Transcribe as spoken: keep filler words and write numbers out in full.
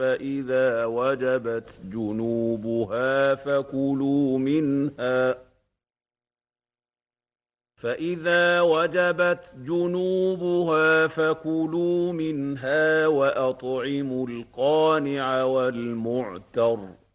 فإذا وجبت جنوبها فكلوا منها فإذا وجبت جنوبها فكلوا منها وأطعموا القانع والمعتر